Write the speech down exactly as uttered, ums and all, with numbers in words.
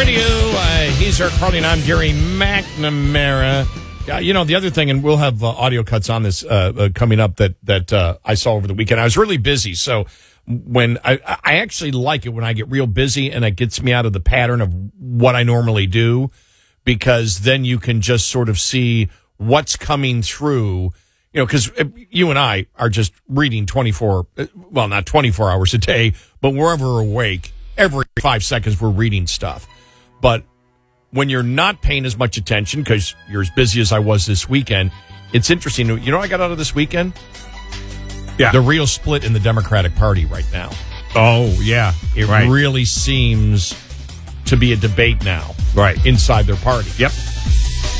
Radio. Uh, he's our Carly, I'm Gary McNamara. Uh, you know, the other thing, and we'll have uh, audio cuts on this uh, uh, coming up that that uh, I saw over the weekend. I was really busy, so when I, I actually like it when I get real busy and it gets me out of the pattern of what I normally do, because then you can just sort of see what's coming through. You know, because you and I are just reading twenty-four, well, not twenty-four hours a day, but wherever we're awake, every five seconds we're reading stuff. But when you're not paying as much attention because you're as busy as I was this weekend, it's interesting. You know what I got out of this weekend? Yeah. The real split in the Democratic Party right now. Oh, yeah. It right. really seems to be a debate now. Right. Inside their party. Yep.